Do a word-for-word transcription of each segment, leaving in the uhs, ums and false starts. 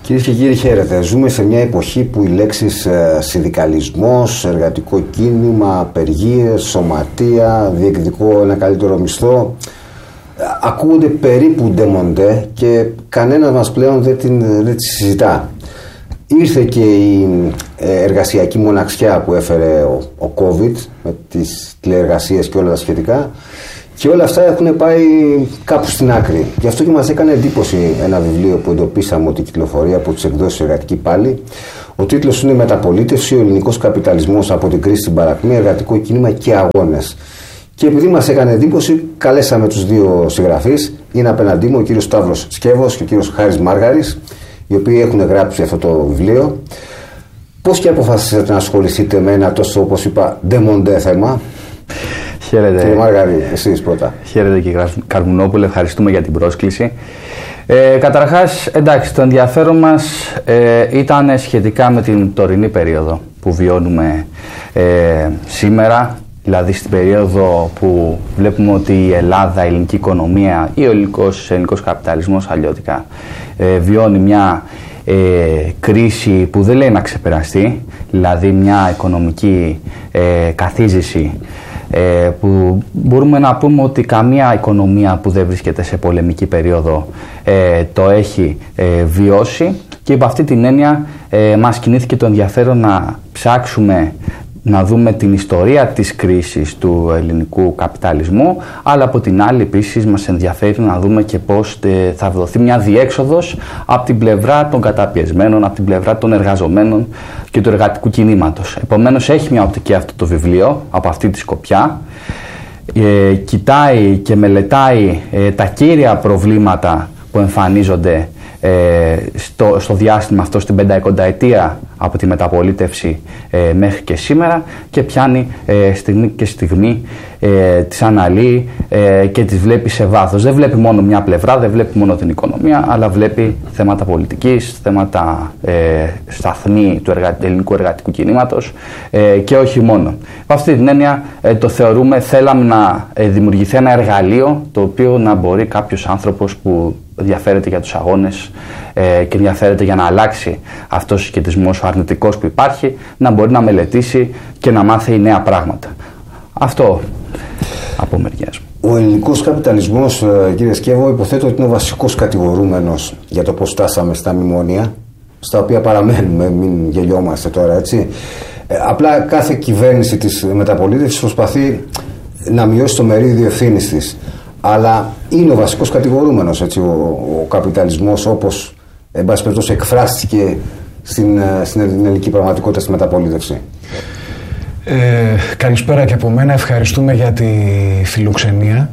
Κυρίες και κύριοι, χαίρετε. Ζούμε σε μια εποχή που οι λέξεις ε, συνδικαλισμός, εργατικό κίνημα, απεργίες, σωματεία, διεκδικώ ένα καλύτερο μισθό ε, ακούγονται περίπου ντεμοντέ και κανένας μας πλέον δεν, την, δεν τη συζητά. Ήρθε και η ε, εργασιακή μοναξιά που έφερε ο, ο COVID με τις τηλεεργασίες και όλα τα σχετικά. Και όλα αυτά έχουν πάει κάπου στην άκρη. Γι' αυτό και μας έκανε εντύπωση ένα βιβλίο που εντοπίσαμε ότι κυκλοφορεί από τις εκδόσεις Εργατική Πάλη. Ο τίτλος είναι «Μεταπολίτευση, ο ελληνικός καπιταλισμός από την κρίση στην παρακμή, εργατικό κίνημα και αγώνες». Και επειδή μας έκανε εντύπωση, καλέσαμε τους δύο συγγραφείς. Είναι απέναντί μου ο κύριος Σταύρος Σκεύος και ο κύριος Χάρης Μάργαρης, οι οποίοι έχουν γράψει αυτό το βιβλίο. Πώς και αποφασίσατε να ασχοληθείτε με ένα τόσο, όπως είπα, ντεμοντέ θέμα? Χαίρετε. Κύριε Μάργαρη, εσείς πρώτα. Χαίρετε κύριε Καρμουνόπουλε, ευχαριστούμε για την πρόσκληση. Ε, καταρχάς, εντάξει, το ενδιαφέρον μας ε, ήταν σχετικά με την τωρινή περίοδο που βιώνουμε ε, σήμερα, δηλαδή στην περίοδο που βλέπουμε ότι η Ελλάδα, η ελληνική οικονομία ή ο ελληνικός, ελληνικός καπιταλισμός αλλιώτικα ε, βιώνει μια ε, κρίση που δεν λέει να ξεπεραστεί, δηλαδή μια οικονομική ε, καθίζηση Ε, που μπορούμε να πούμε ότι καμία οικονομία που δεν βρίσκεται σε πολεμική περίοδο ε, το έχει ε, βιώσει, και υπό αυτή την έννοια ε, μας κινήθηκε το ενδιαφέρον να ψάξουμε να δούμε την ιστορία της κρίσης του ελληνικού καπιταλισμού, αλλά από την άλλη επίσης μας ενδιαφέρει να δούμε και πώς ε, θα δοθεί μια διέξοδος από την πλευρά των καταπιεσμένων, από την πλευρά των εργαζομένων και του εργατικού κινήματος. Επομένως έχει μια οπτική αυτό το βιβλίο από αυτή τη σκοπιά. Ε, κοιτάει και μελετάει ε, τα κύρια προβλήματα που εμφανίζονται ε, στο, στο διάστημα αυτό, στην πενταεκονταετία από τη μεταπολίτευση ε, μέχρι και σήμερα, και πιάνει ε, στιγμή και στιγμή ε, τις αναλύει ε, και τις βλέπει σε βάθος. Δεν βλέπει μόνο μια πλευρά, δεν βλέπει μόνο την οικονομία, αλλά βλέπει θέματα πολιτικής, θέματα ε, σταθμή του εργα... ελληνικού εργατικού κινήματος ε, και όχι μόνο. Από αυτή την έννοια ε, το θεωρούμε, θέλαμε να ε, δημιουργηθεί ένα εργαλείο το οποίο να μπορεί κάποιος άνθρωπος που ενδιαφέρεται για τους αγώνες ε, και ενδιαφέρεται για να αλλάξει αυτός ο σχετισμός ο αρνητικός που υπάρχει, να μπορεί να μελετήσει και να μάθει νέα πράγματα. Αυτό από μεριάς μου. Ο ελληνικός καπιταλισμός, κύριε Σκεύο, υποθέτω ότι είναι ο βασικός κατηγορούμενος για το πώς φτάσαμε στα μνημόνια, στα οποία παραμένουμε, μην γελιόμαστε τώρα, έτσι. Ε, απλά κάθε κυβέρνηση της μεταπολίτευσης προσπαθεί να μειώσει το μερίδιο ευθύνης της. Αλλά είναι ο βασικός κατηγορούμενος, έτσι, ο, ο καπιταλισμός, όπως εν πάση περιπτώσει εκφράστηκε στην, στην ελληνική πραγματικότητα στη μεταπολίτευση. Ε, καλησπέρα και από μένα, ευχαριστούμε για τη φιλοξενία.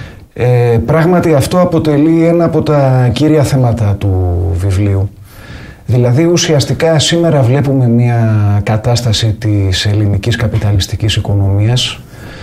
Ε, πράγματι αυτό αποτελεί ένα από τα κύρια θέματα του βιβλίου. Δηλαδή ουσιαστικά σήμερα βλέπουμε μια κατάσταση της ελληνικής καπιταλιστικής οικονομίας,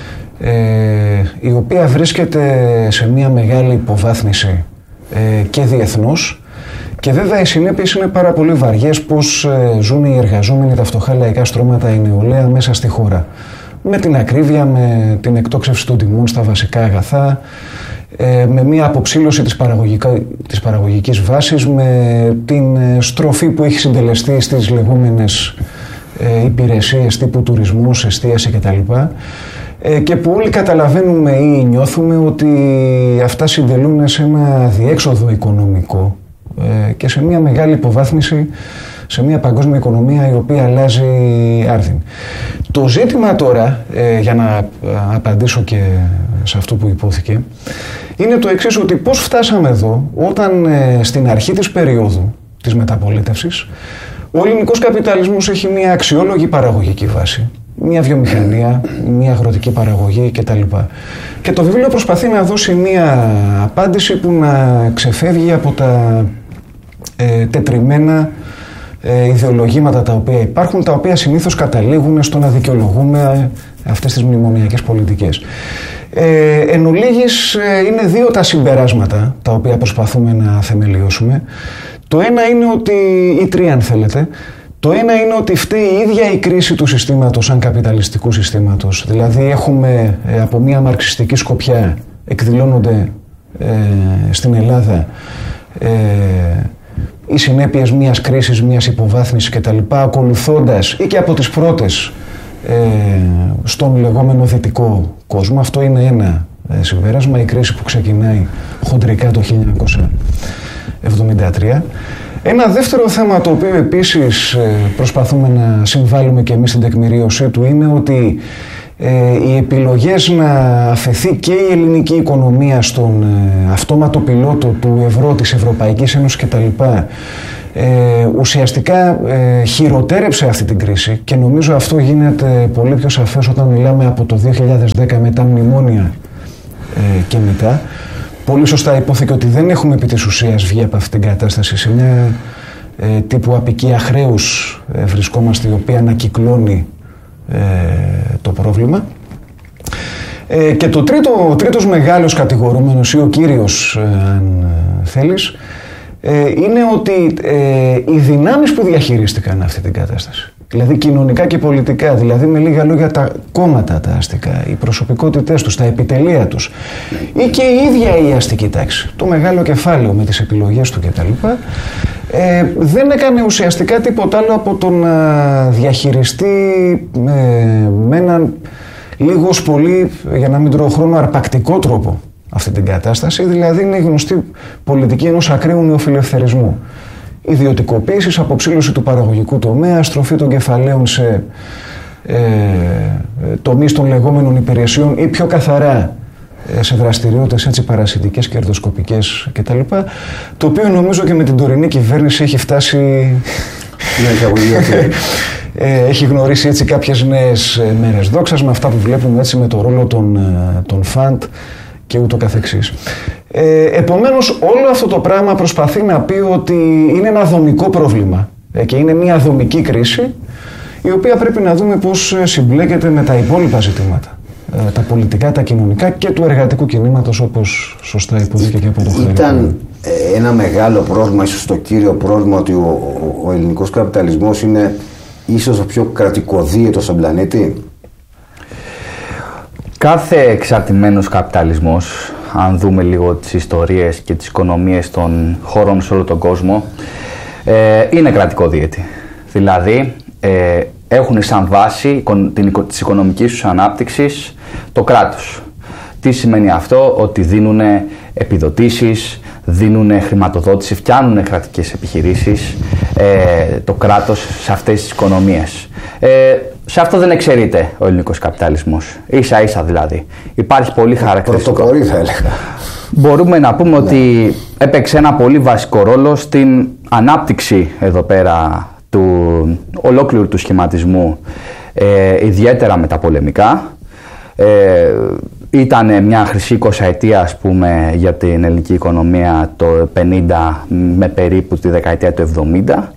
Ε, η οποία βρίσκεται σε μια μεγάλη υποβάθμιση ε, και διεθνώς, και βέβαια οι συνέπειες είναι πάρα πολύ βαριές, πως ε, ζουν οι εργαζόμενοι, τα φτωχά λαϊκά στρώματα, η νεολαία μέσα στη χώρα, με την ακρίβεια, με την εκτόξευση των τιμών στα βασικά αγαθά, ε, με μια αποψήλωση της, της παραγωγικής βάσης, με την ε, στροφή που έχει συντελεστεί στις λεγόμενες ε, υπηρεσίες τύπου τουρισμός, εστίαση κτλ. Και που όλοι καταλαβαίνουμε ή νιώθουμε ότι αυτά συντελούν σε ένα διέξοδο οικονομικό και σε μια μεγάλη υποβάθμιση, σε μια παγκόσμια οικονομία η οποία αλλάζει άρδιν. Το ζήτημα τώρα, για να απαντήσω και σε αυτό που υπόθηκε, είναι το εξής, ότι πώς φτάσαμε εδώ όταν στην αρχή της περίοδου της μεταπολίτευσης ο ελληνικός καπιταλισμός έχει μια αξιόλογη παραγωγική βάση, μια βιομηχανία, μια αγροτική παραγωγή κτλ. Και το βιβλίο προσπαθεί να δώσει μια απάντηση που να ξεφεύγει από τα ε, τετριμμένα ε, ιδεολογήματα τα οποία υπάρχουν, τα οποία συνήθως καταλήγουν στο να δικαιολογούμε αυτές τις μνημονιακές πολιτικές. Ε, εν ολίγης, ε, είναι δύο τα συμπεράσματα τα οποία προσπαθούμε να θεμελιώσουμε. Το ένα είναι ότι, ή τρία αν θέλετε, το ένα είναι ότι φταίει η ίδια η κρίση του συστήματος σαν καπιταλιστικού συστήματος. Δηλαδή έχουμε ε, από μια μαρξιστική σκοπιά εκδηλώνονται ε, στην Ελλάδα ε, οι συνέπειες μιας κρίσης, μιας υποβάθμισης κτλ. Ακολουθώντας ή και από τις πρώτες ε, στον λεγόμενο δυτικό κόσμο. Αυτό είναι ένα ε, συμπέρασμα, η κρίση που ξεκινάει χοντρικά το χίλια εννιακόσια εβδομήντα τρία. Ένα δεύτερο θέμα το οποίο επίσης ε, προσπαθούμε να συμβάλλουμε και εμείς στην τεκμηρίωσή του είναι ότι ε, οι επιλογές να αφαιθεί και η ελληνική οικονομία στον ε, αυτόματο πιλότο του ευρώ, της Ευρωπαϊκής Ένωσης κτλ. Ε, ουσιαστικά ε, χειροτέρεψε αυτή την κρίση και νομίζω αυτό γίνεται πολύ πιο σαφές όταν μιλάμε από το δύο χιλιάδες δέκα με τα μνημόνια ε, και μετά. Πολύ σωστά υπόθηκε ότι δεν έχουμε επί της ουσίας βγει από αυτή την κατάσταση. Σε μια ε, τύπου απικία χρέους ε, βρισκόμαστε, η οποία ανακυκλώνει ε, το πρόβλημα. Ε, και το τρίτο, ο τρίτος μεγάλος κατηγορούμενος ή ο κύριος, ε, αν ε, θέλεις, ε, είναι ότι ε, οι δυνάμεις που διαχειρίστηκαν αυτή την κατάσταση, δηλαδή κοινωνικά και πολιτικά, δηλαδή με λίγα λόγια τα κόμματα τα αστικά, οι προσωπικότητές τους, τα επιτελεία τους ή και η ίδια η αστική τάξη, το μεγάλο κεφάλαιο με τις επιλογές του κτλ. Ε, δεν έκανε ουσιαστικά τίποτα άλλο από το να διαχειριστεί ε, με έναν λίγος πολύ, για να μην τρώω χρόνο, αρπακτικό τρόπο αυτή την κατάσταση, δηλαδή είναι η γνωστή πολιτική ενός ακραίου νεοφιλελευθερισμού. Ιδιωτικοποίησης, αποψήλωση του παραγωγικού τομέα, στροφή των κεφαλαίων σε ε, τομείς των λεγόμενων υπηρεσιών ή πιο καθαρά ε, σε δραστηριότητες έτσι παρασιτικές, κερδοσκοπικές κτλ. Το οποίο νομίζω και με την τωρινή κυβέρνηση έχει φτάσει... ε, έχει γνωρίσει έτσι κάποιες νέες μέρες δόξας με αυτά που βλέπουμε έτσι με το ρόλο των, των φαντ και ούτω καθεξής. Ε, επομένως, όλο αυτό το πράγμα προσπαθεί να πει ότι είναι ένα δομικό πρόβλημα ε, και είναι μια δομική κρίση, η οποία πρέπει να δούμε πώς συμπλέκεται με τα υπόλοιπα ζητήματα. Ε, τα πολιτικά, τα κοινωνικά και του εργατικού κινήματος, όπως σωστά υπόθηκε και από το Χάρη. Ήταν ε, ένα μεγάλο πρόβλημα, ίσως το κύριο πρόβλημα, ότι ο, ο, ο ελληνικός καπιταλισμός είναι ίσως ο πιο κρατικοδίαιτος στον πλανήτη. Κάθε εξαρτημένος καπιταλισμός, αν δούμε λίγο τις ιστορίες και τις οικονομίες των χωρών σε όλο τον κόσμο, ε, είναι κρατικοδίαιτη. Δηλαδή, ε, έχουν σαν βάση την, της οικονομικής τους ανάπτυξης το κράτος. Τι σημαίνει αυτό? Ότι δίνουν επιδοτήσεις, δίνουν χρηματοδότηση, φτιάνουν κρατικές επιχειρήσεις ε, το κράτος σε αυτές τις οικονομίες. Ε, σε αυτό δεν εξαιρείται ο ελληνικός καπιταλισμός. Ίσα ίσα δηλαδή. Υπάρχει πολύ χαρακτηριστικό. Πρωτοπορεί θα έλεγα. Μπορούμε να πούμε ναι. ότι έπαιξε ένα πολύ βασικό ρόλο στην ανάπτυξη εδώ πέρα του ολόκληρου του σχηματισμού, ε, ιδιαίτερα με τα πολεμικά. Ε, ήταν μια χρυσή εικοσαετία, ας πούμε, για την ελληνική οικονομία το πενήντα με περίπου τη δεκαετία του εβδομήντα.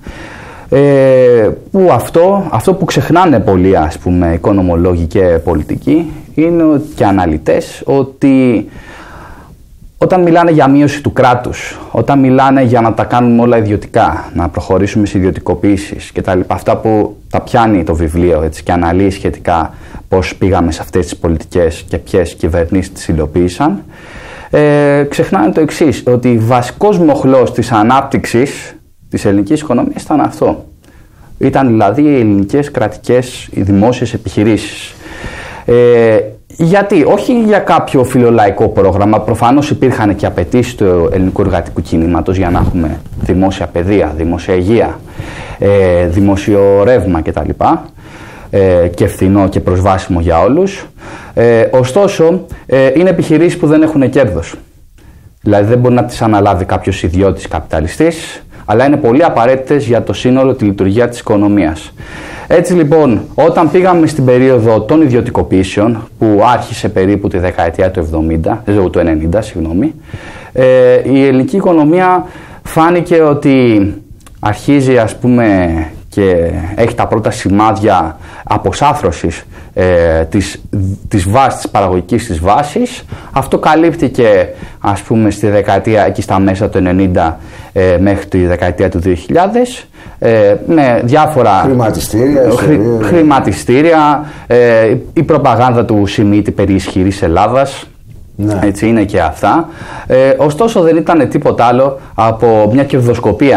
Ε, που αυτό, αυτό που ξεχνάνε πολλοί, ας πούμε, οικονομολόγοι και πολιτικοί είναι, και αναλυτές, ότι όταν μιλάνε για μείωση του κράτους, όταν μιλάνε για να τα κάνουμε όλα ιδιωτικά, να προχωρήσουμε σε ιδιωτικοποίησεις και τα λοιπά, αυτά που τα πιάνει το βιβλίο έτσι, και αναλύει σχετικά πώς πήγαμε σε αυτές τις πολιτικές και ποιες κυβερνήσεις τις υλοποίησαν, ε, ξεχνάνε το εξής, ότι βασικός μοχλός της ανάπτυξης της ελληνικής οικονομίας ήταν αυτό. Ήταν δηλαδή οι ελληνικές κρατικές, οι δημόσιες επιχειρήσεις. Ε, γιατί, όχι για κάποιο φιλολαϊκό πρόγραμμα, προφανώς υπήρχαν και απαιτήσεις του ελληνικού εργατικού κινήματος για να έχουμε δημόσια παιδεία, δημόσια υγεία, ε, δημόσιο ρεύμα κτλ. Ε, και φθηνό και προσβάσιμο για όλους. Ε, ωστόσο, ε, είναι επιχειρήσεις που δεν έχουν κέρδος. Δηλαδή δεν μπορεί να τις αναλάβει κάποιος ιδιώτης καπιταλιστής, αλλά είναι πολύ απαραίτητες για το σύνολο τη λειτουργία της οικονομίας. Έτσι λοιπόν, όταν πήγαμε στην περίοδο των ιδιωτικοποιήσεων, που άρχισε περίπου τη δεκαετία του εβδομήντα, του ενενήντα, συγγνώμη, ε, η ελληνική οικονομία φάνηκε ότι αρχίζει, ας πούμε, και έχει τα πρώτα σημάδια αποσάθρωσης ε, της, της βάσης, της παραγωγικής της βάσης. Αυτό καλύπτηκε, ας πούμε, στη δεκαετία, εκεί στα μέσα του ενενήντα ε, μέχρι τη δεκαετία του δύο χιλιάδες, ε, με διάφορα χρηματιστήρια, χρη, χρηματιστήρια ε, η προπαγάνδα του Σιμίτη περί ισχυρής Ελλάδας. Ναι. Έτσι είναι και αυτά. Ε, ωστόσο δεν ήταν τίποτα άλλο από μια κερδοσκοπία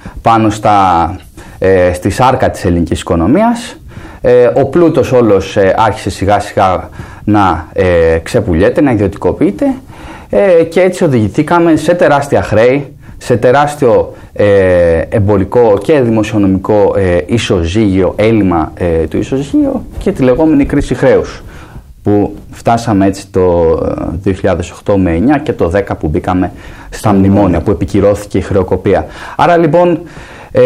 πάνω στα, ε, στη σάρκα της ελληνικής οικονομίας. Ε, ο πλούτος όλος ε, άρχισε σιγά σιγά να ε, ξεπουλιέται, να ιδιωτικοποιείται ε, και έτσι οδηγηθήκαμε σε τεράστια χρέη, σε τεράστιο ε, εμπορικό και δημοσιονομικό ε, ισοζύγιο, έλλειμμα ε, του ισοζύγιο και τη λεγόμενη κρίση χρέους που φτάσαμε έτσι το δύο χιλιάδες οκτώ με εννιά και το δέκα που μπήκαμε στα μνημόνια, που επικυρώθηκε η χρεοκοπία. Άρα λοιπόν ε,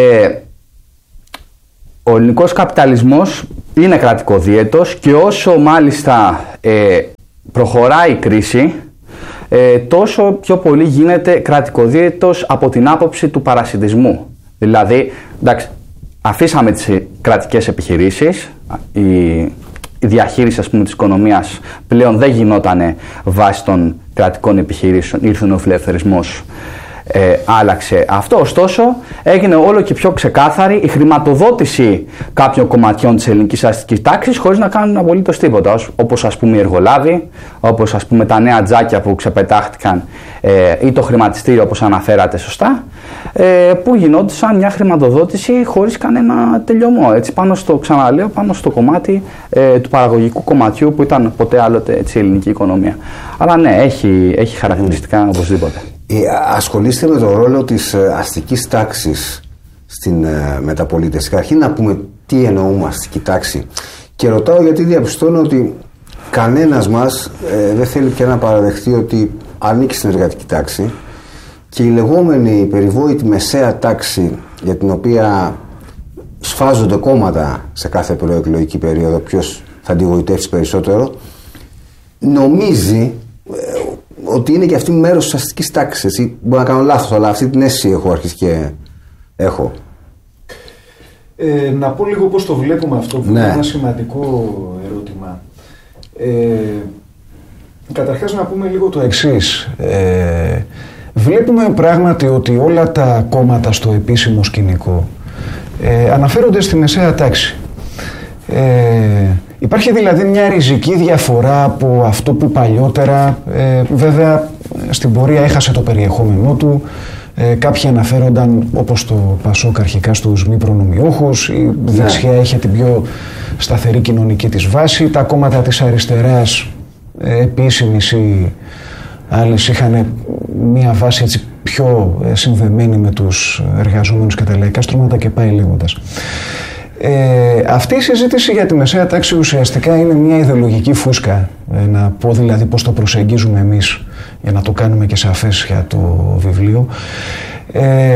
ο ελληνικός καπιταλισμός είναι κρατικοδίαιτος και όσο μάλιστα ε, προχωράει η κρίση, ε, τόσο πιο πολύ γίνεται κρατικοδίαιτος από την άποψη του παρασιτισμού. Δηλαδή, εντάξει, αφήσαμε τις κρατικές επιχειρήσεις, η, η διαχείριση, ας πούμε, της οικονομίας πλέον δεν γινόταν βάσει των κρατικών επιχειρήσεων, ήρθε ο νεοφιλελευθερισμός. Ε, άλλαξε αυτό, ωστόσο έγινε όλο και πιο ξεκάθαρη η χρηματοδότηση κάποιων κομματιών της ελληνικής αστικής τάξης χωρίς να κάνουν απολύτως τίποτα, όπως ας πούμε οι εργολάβοι, όπως ας πούμε τα νέα τζάκια που ξεπετάχτηκαν ε, ή το χρηματιστήριο όπως αναφέρατε σωστά, ε, που γινόντουσαν μια χρηματοδότηση χωρίς κανένα τελειωμό, έτσι, πάνω στο, ξαναλέω, πάνω στο κομμάτι ε, του παραγωγικού κομματιού που ήταν ποτέ άλλοτε έτσι, η ελληνική οικονομία. Αλλά ναι, έχει, έχει χαρακτηριστικά οπωσδήποτε. Ασχολείστε με τον ρόλο της αστικής τάξης στην μεταπολίτευση. Καταρχήν να πούμε τι εννοούμε αστική τάξη. Και ρωτάω γιατί διαπιστώνω ότι κανένας μας ε, δεν θέλει πια να παραδεχτεί ότι ανήκει στην εργατική τάξη και η λεγόμενη περιβόητη μεσαία τάξη για την οποία σφάζονται κόμματα σε κάθε προεκλογική περίοδο, ποιος θα την γοητεύσει περισσότερο, νομίζει ε, ότι είναι και αυτή μέρος της αστικής τάξης, έτσι. Μπορώ να κάνω λάθος, αλλά αυτή την αίσθηση έχω αρχίσει και έχω. Ε, να πω λίγο πώς το βλέπουμε αυτό, που ναι. είναι ένα σημαντικό ερώτημα. Ε, καταρχάς να πούμε λίγο το εξής. Ε, βλέπουμε πράγματι ότι όλα τα κόμματα στο επίσημο σκηνικό ε, αναφέρονται στη μεσαία τάξη. Ε, Υπάρχει δηλαδή μια ριζική διαφορά από αυτό που παλιότερα, ε, βέβαια στην πορεία έχασε το περιεχόμενό του, ε, κάποιοι αναφέρονταν όπως το Πασόκ αρχικά στους μη προνομιούχους, η δεξιά είχε την πιο σταθερή κοινωνική της βάση, τα κόμματα της αριστεράς ε, επίσημης ή άλλες είχαν μια βάση έτσι πιο ε, συνδεμένη με τους εργαζόμενους και τα λαϊκά στρώματα και πάει λέγοντας. Ε, αυτή η συζήτηση για τη μεσαία τάξη ουσιαστικά είναι μια ιδεολογική φούσκα. Ε, να πω δηλαδή πώς το προσεγγίζουμε εμείς για να το κάνουμε και σαφές για το βιβλίο. Ε,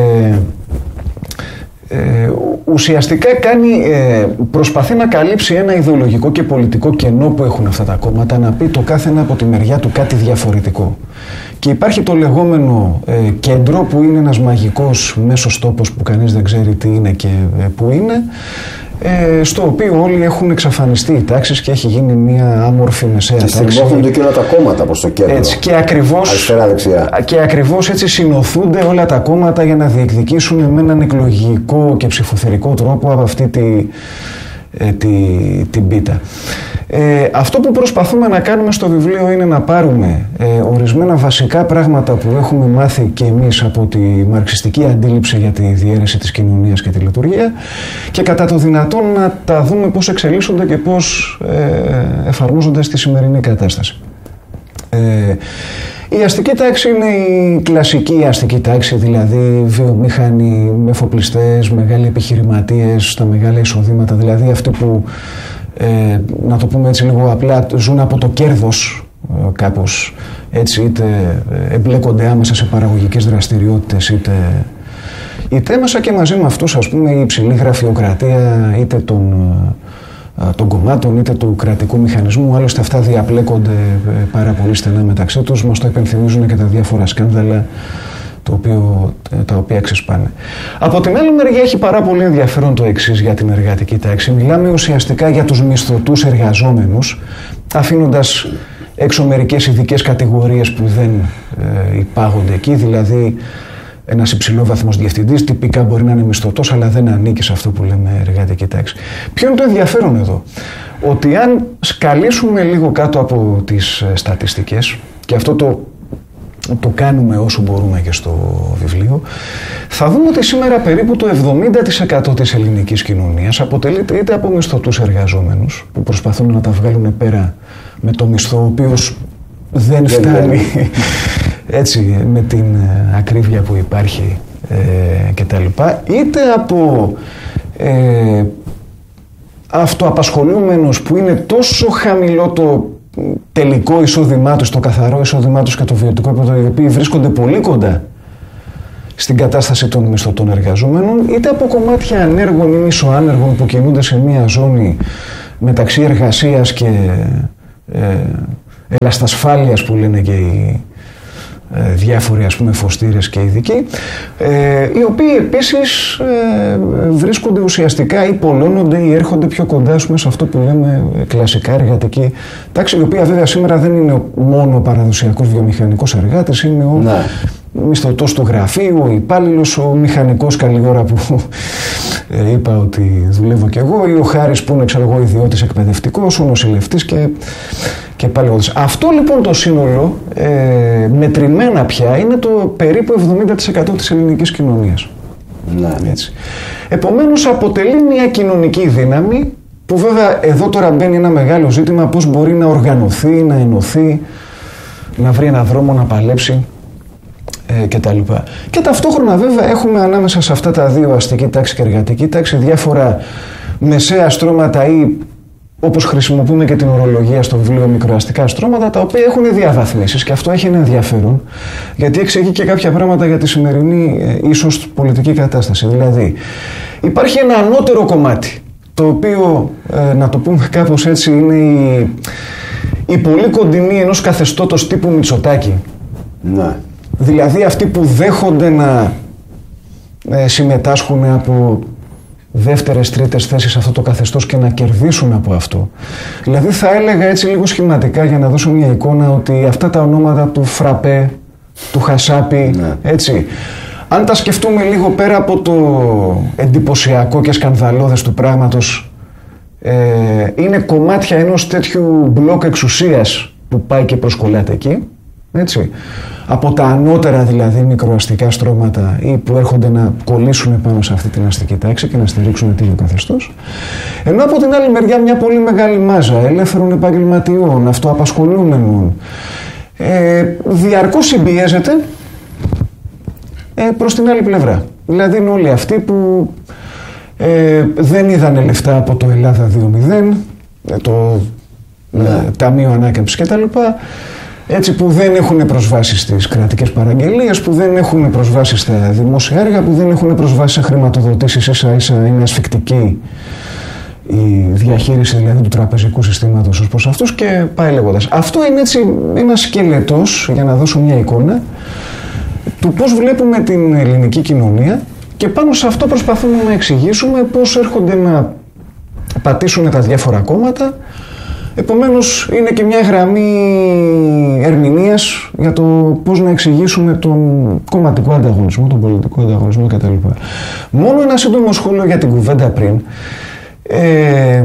ε, ουσιαστικά κάνει, ε, προσπαθεί να καλύψει ένα ιδεολογικό και πολιτικό κενό που έχουν αυτά τα κόμματα, να πει το κάθε ένα από τη μεριά του κάτι διαφορετικό. Και υπάρχει το λεγόμενο ε, κέντρο που είναι ένας μαγικός μέσος τόπος που κανείς δεν ξέρει τι είναι και ε, που είναι, ε, στο οποίο όλοι έχουν εξαφανιστεί οι τάξεις και έχει γίνει μια άμορφη μεσαία τάξη. Και συμπόφονται και όλα τα κόμματα προς το κέντρο. Έτσι, και ακριβώς, αριστερά, δεξιά. Και ακριβώς έτσι συνοθούνται όλα τα κόμματα για να διεκδικήσουν με έναν εκλογικό και ψηφοθερικό τρόπο από αυτή τη, ε, τη, την πίτα. Ε, αυτό που προσπαθούμε να κάνουμε στο βιβλίο είναι να πάρουμε ε, ορισμένα βασικά πράγματα που έχουμε μάθει και εμείς από τη μαρξιστική αντίληψη για τη διαίρεση της κοινωνίας και τη λειτουργία και κατά το δυνατόν να τα δούμε πώς εξελίσσονται και πώς ε, εφαρμόζονται στη σημερινή κατάσταση. Ε, η αστική τάξη είναι η κλασική αστική τάξη, δηλαδή βιομήχανοι, εφοπλιστές, μεγάλοι επιχειρηματίες, τα μεγάλα εισοδήματα, δηλαδή αυτοί που Ε, να το πούμε έτσι λίγο απλά, ζουν από το κέρδος ε, κάπως έτσι, είτε εμπλέκονται άμεσα σε παραγωγικές δραστηριότητες είτε, είτε μέσα και μαζί με αυτούς, ας πούμε, η υψηλή γραφειοκρατία είτε των, ε, των κομμάτων είτε του κρατικού μηχανισμού, άλλωστε αυτά διαπλέκονται ε, πάρα πολύ στενά μεταξύ τους, μας το υπενθυμίζουν και τα διάφορα σκάνδαλα το οποίο, τα οποία ξεσπάνε. Από την άλλη μεριά έχει πάρα πολύ ενδιαφέρον το εξής για την εργατική τάξη. Μιλάμε ουσιαστικά για τους μισθωτούς εργαζόμενους, αφήνοντας έξω μερικές ειδικές κατηγορίες που δεν ε, υπάγονται εκεί, δηλαδή ένας υψηλόβαθμος διευθυντής τυπικά μπορεί να είναι μισθωτός, αλλά δεν ανήκει σε αυτό που λέμε εργατική τάξη. Ποιο είναι το ενδιαφέρον εδώ? Ότι αν σκαλίσουμε λίγο κάτω από τις στατιστικές, και αυτό το το κάνουμε όσο μπορούμε και στο βιβλίο, θα δούμε ότι σήμερα περίπου το εβδομήντα τοις εκατό της ελληνικής κοινωνίας αποτελείται είτε από μισθωτούς εργαζόμενους που προσπαθούν να τα βγάλουν πέρα με το μισθό, ο οποίος δεν φτάνει έτσι με την ακρίβεια που υπάρχει ε, και τα λοιπά, είτε από ε, αυτοαπασχολούμενους που είναι τόσο χαμηλό το τελικό εισόδημά τους, το καθαρό εισόδημά τους και το βιωτικό επίπεδο, οι οποίοι βρίσκονται πολύ κοντά στην κατάσταση των μισθωτών εργαζόμενων, είτε από κομμάτια ανέργων ή μισοάνεργων που κινούνται σε μια ζώνη μεταξύ εργασίας και ε, ελαστασφάλειας που λένε και οι ε, διάφοροι ας πούμε φωστήρες και ειδικοί, ε, οι οποίοι επίσης ε, βρίσκονται ουσιαστικά ή πολλώνονται ή έρχονται πιο κοντά πούμε, σε αυτό που λέμε κλασικά εργατική τάξη, η οποία βέβαια σήμερα δεν είναι μόνο ο παραδοσιακός βιομηχανικός εργάτης, είναι ο ναι. μισθωτός του γραφείου, ο υπάλληλος, ο μηχανικός καλή ώρα που ε, είπα ότι δουλεύω κι εγώ, ή ο Χάρης που είναι ξέρω εγώ ιδιώτης εκπαιδευτικός, ο νοσηλευτής και, και πάλι εγώ. Αυτό λοιπόν το σύνολο ε, μετρημένα πια είναι το περίπου εβδομήντα τοις εκατό της ελληνικής κοινωνίας. Ναι. Έτσι. Επομένως αποτελεί μια κοινωνική δύναμη που βέβαια εδώ τώρα μπαίνει ένα μεγάλο ζήτημα πώς μπορεί να οργανωθεί, να ενωθεί, να βρει ένα δρόμο να παλέψει ε, και τα λοιπά. Και ταυτόχρονα βέβαια έχουμε ανάμεσα σε αυτά τα δύο, αστική τάξη και εργατική τάξη, διάφορα μεσαία στρώματα ή όπως χρησιμοποιούμε και την ορολογία στο βιβλίο μικροαστικά στρώματα, τα οποία έχουν διαβαθμίσεις και αυτό έχει ένα ενδιαφέρον γιατί εξηγεί και κάποια πράγματα για τη σημερινή ε, ίσως πολιτική κατάσταση. Δηλαδή υπάρχει ένα ανώτερο κομμάτι το οποίο ε, να το πούμε κάπως έτσι είναι η, η πολύ κοντινή ενός καθεστώτος τύπου Μητσοτάκη. Ναι. Δηλαδή αυτοί που δέχονται να ε, συμμετάσχουν από δεύτερες, τρίτες θέσεις σε αυτό το καθεστώς και να κερδίσουν από αυτό. Δηλαδή θα έλεγα έτσι λίγο σχηματικά για να δώσω μια εικόνα ότι αυτά τα ονόματα του Φραπέ, του Χασάπη, ναι. έτσι, αν τα σκεφτούμε λίγο πέρα από το εντυπωσιακό και σκανδαλώδες του πράγματος, ε, είναι κομμάτια ενός τέτοιου μπλοκ εξουσίας που πάει και προσκολάται εκεί. Έτσι. Από τα ανώτερα δηλαδή μικροαστικά στρώματα ή που έρχονται να κολλήσουν πάνω σε αυτή την αστική τάξη και να στηρίξουν το ίδιο καθεστώς. Ενώ από την άλλη μεριά μια πολύ μεγάλη μάζα ελεύθερων επαγγελματιών, αυτοαπασχολούμενων, ε, διαρκώς συμπιέζεται ε, προς την άλλη πλευρά. Δηλαδή είναι όλοι αυτοί που ε, δεν είδανε λεφτά από το Ελλάδα δύο μηδέν, το ναι. ε, Ταμείο Ανάκαμψης κτλ. Έτσι που δεν έχουν προσβάσει στις κρατικές παραγγελίες, που δεν έχουν προσβάσει στα δημόσια έργα, που δεν έχουν προσβάσει σε χρηματοδοτήσεις, ίσα ίσα είναι ασφικτική η διαχείριση δηλαδή του τραπεζικού συστήματος ως προς αυτούς και πάει λέγοντας. Αυτό είναι έτσι ένας σκελετός, για να δώσω μια εικόνα, του πώς βλέπουμε την ελληνική κοινωνία και πάνω σε αυτό προσπαθούμε να εξηγήσουμε πώς έρχονται να πατήσουν τα διάφορα κόμματα. Επομένως είναι και μια γραμμή ερμηνείας για το πώς να εξηγήσουμε τον κομματικό ανταγωνισμό, τον πολιτικό ανταγωνισμό κτλ. Μόνο ένα σύντομο σχόλιο για την κουβέντα πριν. Ε,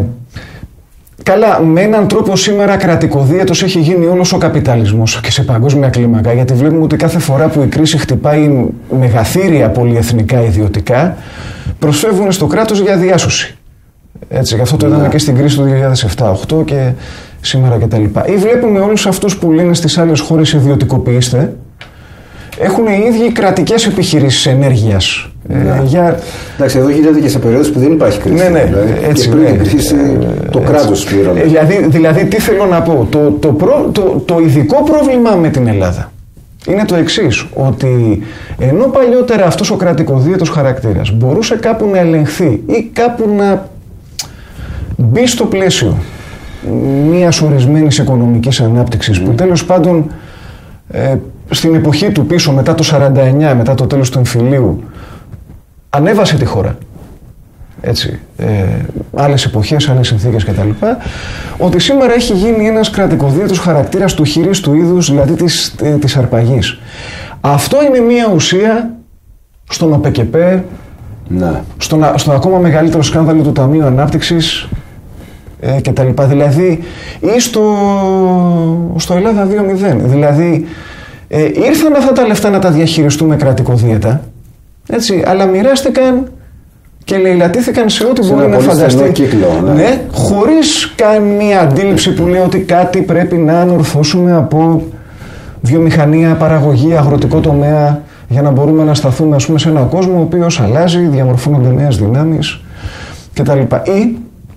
καλά, με έναν τρόπο σήμερα κρατικοδίαιτος έχει γίνει όλος ο καπιταλισμός και σε παγκόσμια κλίμακα, γιατί βλέπουμε ότι κάθε φορά που η κρίση χτυπάει μεγαθύρια πολυεθνικά ιδιωτικά, προσφεύγουν στο κράτος για διάσωση. Έτσι, γι' αυτό το είδαμε yeah. και στην κρίση του δύο χιλιάδες επτά οκτώ και σήμερα κτλ. Ή βλέπουμε όλους αυτούς που λένε στις άλλες χώρες ιδιωτικοποιήστε, έχουν οι ίδιοι κρατικές επιχειρήσεις ενέργειας. Yeah. Ε, για... Εντάξει, εδώ γίνεται και σε περίοδους που δεν υπάρχει κρίση. Ναι, ναι, δηλαδή, έτσι. Και πριν ναι, την κρίση ε, το έτσι. κράτος πλήρωνε. Ε, δηλαδή, δηλαδή, τι θέλω να πω, το, το, προ, το, το ειδικό πρόβλημα με την Ελλάδα είναι το εξής, ότι ενώ παλιότερα αυτός ο κρατικοδίαιτος χαρακτήρας μπορούσε κάπου να ελεγχθεί ή κάπου να μπει στο πλαίσιο μιας ορισμένης οικονομικής ανάπτυξης mm. που τέλος πάντων ε, στην εποχή του πίσω μετά το σαράντα εννιά, μετά το τέλος του εμφυλίου ανέβασε τη χώρα. Έτσι, ε, άλλες εποχές, άλλες συνθήκες κτλ. Ότι σήμερα έχει γίνει ένας κρατικοδίαιτος χαρακτήρας του χειρίστου είδους, δηλαδή της, ε, της αρπαγής. Αυτό είναι μια ουσία στον ΟΠΕΚΕΠΕ, ναι. στον, στον ακόμα μεγαλύτερο σκάνδαλο του Ταμείου Ανάπτυξης ε, και τα λοιπά. Δηλαδή, ή στο, στο Ελλάδα δύο μηδέν. Δηλαδή, Ε, ήρθαν αυτά τα λεφτά να τα διαχειριστούμε κρατικοδίαιτα, έτσι, αλλά μοιράστηκαν και λαιλατήθηκαν σε ό,τι μπορεί να φανταστεί. Κύκλο, ναι. Ναι, χωρίς καμία αντίληψη που λέει ότι κάτι πρέπει να ανορθώσουμε από βιομηχανία, παραγωγή, αγροτικό τομέα, για να μπορούμε να σταθούμε, ας πούμε, σε έναν κόσμο ο οποίος αλλάζει, διαμορφώνονται νέες δυνάμεις κτλ. Ή,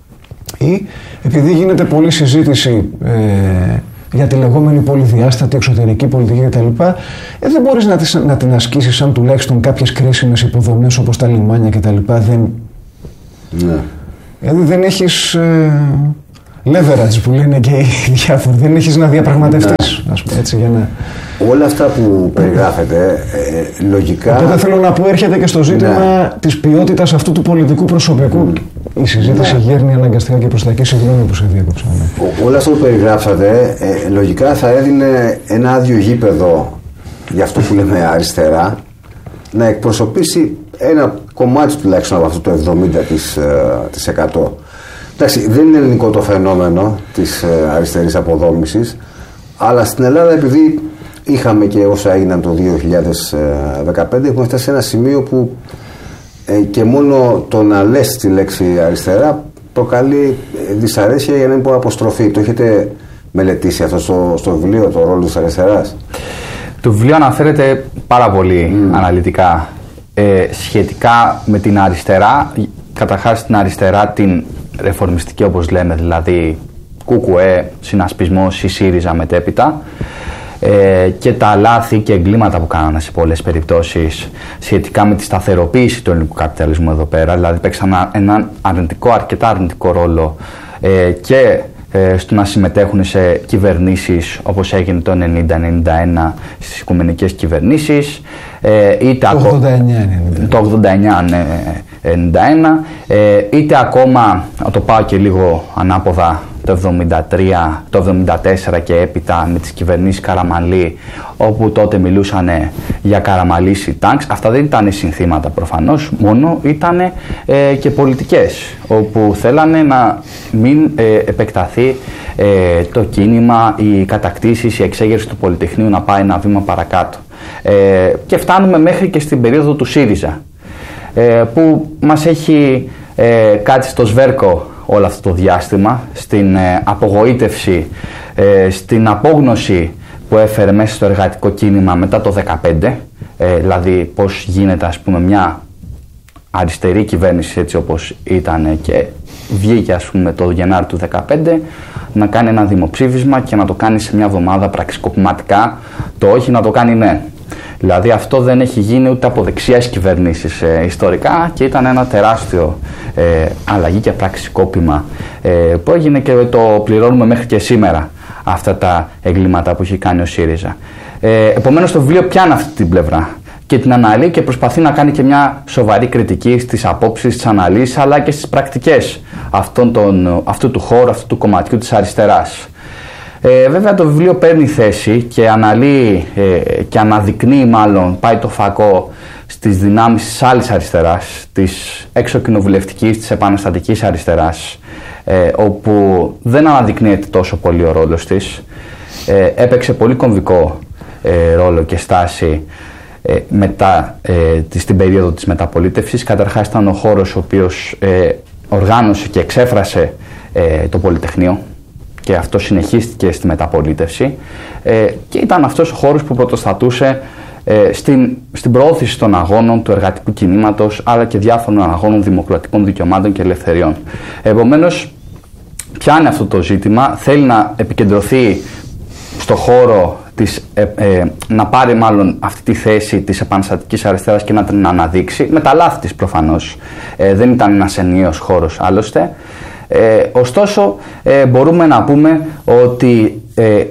ή επειδή γίνεται πολλή συζήτηση ε, για τη λεγόμενη πολυδιάστατη εξωτερική πολιτική κτλ. Ε, δεν μπορείς να, τις, να την ασκήσεις αν τουλάχιστον κάποιες κρίσιμες υποδομές όπως τα λιμάνια κτλ. Δεν, ναι. Δηλαδή δεν έχεις ε, leverage που λένε και οι διάφοροι, δεν έχεις να διαπραγματευτείς, ας πούμε, έτσι, για να... Όλα αυτά που περιγράφεται, ε, λογικά... Οπότε θέλω να πω, έρχεται και στο ζήτημα ναι. της ποιότητας αυτού του πολιτικού προσωπικού. Mm. Η συζήτηση ναι. γέρνει αναγκαστικά και προς τα εκεί, συγγνώμη που σε διέκοψα. Ναι. Όλα αυτά που περιγράψατε, ε, λογικά θα έδινε ένα άδειο γήπεδο για αυτό που λέμε αριστερά, να εκπροσωπήσει ένα κομμάτι τουλάχιστον από αυτό το εβδομήντα τοις εκατό. Εντάξει, δεν είναι ελληνικό το φαινόμενο της αριστερής αποδόμησης, αλλά στην Ελλάδα, επειδή είχαμε και όσα έγιναν το δύο χιλιάδες δεκαπέντε, έχουμε φτάσει σε ένα σημείο που ε, και μόνο το να λες τη λέξη αριστερά προκαλεί δυσαρέσκεια, για να μην πω αποστροφή. Το έχετε μελετήσει αυτό στο, στο βιβλίο, το ρόλο της αριστεράς? Το βιβλίο αναφέρεται πάρα πολύ mm. αναλυτικά ε, σχετικά με την αριστερά. Καταρχάς την αριστερά την ρεφορμιστική, όπως λέμε, δηλαδή ΚΚΕ, συνασπισμός ή ΣΥΡΙΖΑ μετέπειτα, ε, και τα λάθη και εγκλήματα που κάνανε σε πολλές περιπτώσεις σχετικά με τη σταθεροποίηση του ελληνικού καπιταλισμού εδώ πέρα. Δηλαδή παίξαν έναν αρνητικό, αρκετά αρνητικό ρόλο ε, και ε, στο να συμμετέχουν σε κυβερνήσεις όπως έγινε το ενενήντα ενενήντα ένα στις οικουμενικές κυβερνήσεις, ε, είτε το ογδόντα εννιά, το ογδόντα εννιά, ναι, ενενήντα ένα, ε, είτε ακόμα, να το πάω και λίγο ανάποδα, το εβδομήντα τρία, το εβδομήντα τέσσερα και έπειτα με τις κυβερνήσεις Καραμανλή, όπου τότε μιλούσαν για Καραμαλίσι τάγκς. Αυτά δεν ήταν συνθήματα προφανώς, μόνο ήταν ε, και πολιτικές, όπου θέλανε να μην ε, επεκταθεί ε, το κίνημα, οι κατακτήσεις, η εξέγερση του Πολυτεχνείου να πάει ένα βήμα παρακάτω. Ε, και φτάνουμε μέχρι και στην περίοδο του ΣΥΡΙΖΑ, ε, που μας έχει ε, κάτσει στο σβέρκο όλο αυτό το διάστημα, στην ε, απογοήτευση, ε, στην απόγνωση που έφερε μέσα στο εργατικό κίνημα μετά το δεκαπέντε, ε, δηλαδή πώς γίνεται, ας πούμε, μια αριστερή κυβέρνηση έτσι όπως ήταν και βγήκε, ας πούμε, το Γενάρη του δεκαπέντε να κάνει ένα δημοψήφισμα και να το κάνει σε μια εβδομάδα πραξικοπηματικά, το όχι να το κάνει ναι. Δηλαδή αυτό δεν έχει γίνει ούτε από δεξιές κυβερνήσεις ε, ιστορικά, και ήταν ένα τεράστιο ε, αλλαγή και πραξικόπημα ε, που έγινε και το πληρώνουμε μέχρι και σήμερα, αυτά τα εγκλήματα που έχει κάνει ο ΣΥΡΙΖΑ. Ε, επομένως το βιβλίο πιάνει αυτή την πλευρά και την αναλύει και προσπαθεί να κάνει και μια σοβαρή κριτική στις απόψεις, στις αναλύσεις, αλλά και στις πρακτικές αυτών των, αυτού του χώρου, αυτού του κομματιού της αριστεράς. Ε, βέβαια το βιβλίο παίρνει θέση και αναλύει ε, και αναδεικνύει, μάλλον πάει το φακό στις δυνάμεις της άλλης αριστεράς, της εξωκοινοβουλευτικής, της επαναστατικής αριστεράς, ε, όπου δεν αναδεικνύεται τόσο πολύ ο ρόλος της. Ε, έπαιξε πολύ κομβικό ε, ρόλο και στάση ε, μετά, ε, στην περίοδο της μεταπολίτευσης. Καταρχάς ήταν ο χώρος ο οποίος ε, οργάνωσε και εξέφρασε ε, το Πολυτεχνείο, και αυτό συνεχίστηκε στη μεταπολίτευση, ε, και ήταν αυτός ο χώρος που πρωτοστατούσε ε, στην, στην προώθηση των αγώνων του εργατικού κινήματος, αλλά και διάφορων αγώνων δημοκρατικών δικαιωμάτων και ελευθεριών. Επομένως, πιάνει αυτό το ζήτημα, θέλει να επικεντρωθεί στο χώρο της, ε, ε, να πάρει μάλλον αυτή τη θέση της επαναστατικής αριστεράς και να την αναδείξει, με τα λάθη της προφανώς. Ε, δεν ήταν ένας ενιαίος χώρος άλλωστε. Ε, ωστόσο ε, μπορούμε να πούμε ότι ε,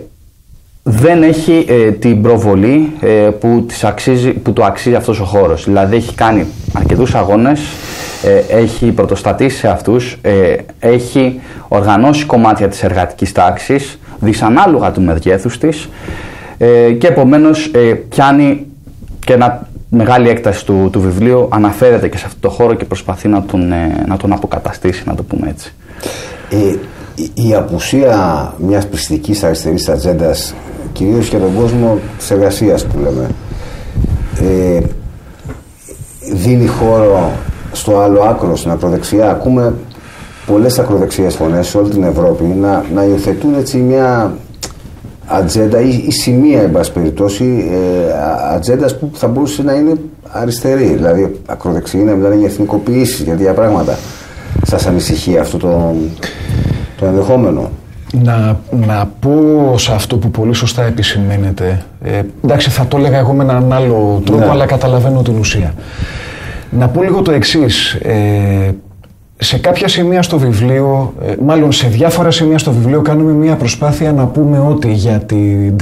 δεν έχει ε, την προβολή ε, που, της αξίζει, που του αξίζει αυτός ο χώρος. Δηλαδή έχει κάνει αρκετούς αγώνες, ε, έχει πρωτοστατήσει σε αυτούς, ε, έχει οργανώσει κομμάτια της εργατικής τάξης δυσανάλογα του μεγέθους της, ε, και επομένως ε, πιάνει και ένα μεγάλη έκταση του, του βιβλίου, αναφέρεται και σε αυτό το χώρο και προσπαθεί να τον, ε, να τον αποκαταστήσει, να το πούμε έτσι. Ε, η, η απουσία μιας πιστικής αριστερής ατζέντας κυρίως για τον κόσμο της εργασίας που λέμε. Ε, δίνει χώρο στο άλλο άκρο, στην ακροδεξιά. Ακούμε πολλές ακροδεξιές φωνές σε όλη την Ευρώπη να, να υιοθετούν έτσι μια ατζέντα ή, ή σημεία, εν πάση περιπτώσει, ε, ατζέντας που θα μπορούσε να είναι αριστερή. Δηλαδή, ακροδεξιοί να μιλάνε για εθνικοποιήσεις, για τέτοια πράγματα. Σας ανησυχεί αυτό το, το ενδεχόμενο? Να, να πω σε αυτό που πολύ σωστά επισημαίνεται, ε, εντάξει, θα το έλεγα εγώ με έναν άλλο τρόπο, ναι, αλλά καταλαβαίνω την ουσία. Να πω λίγο το εξής. Ε, σε κάποια σημεία στο βιβλίο, ε, μάλλον σε διάφορα σημεία στο βιβλίο, κάνουμε μια προσπάθεια να πούμε ότι για την